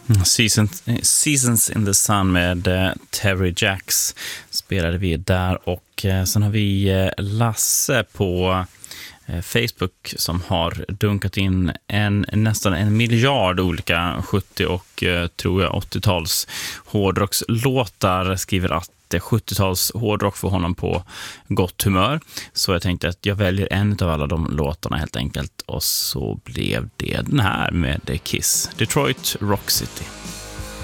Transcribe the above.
Seasons in the Sun med Terry Jacks spelade vi där, och sen har vi Lasse på Facebook som har dunkat in nästan 1 miljard olika 70- och tror jag 80-tals hårdrockslåtar. Skriver att 70-tals hårdrock får honom på gott humör. Så jag tänkte att jag väljer en av alla de låtarna helt enkelt. Och så blev det den här med Kiss, Detroit Rock City.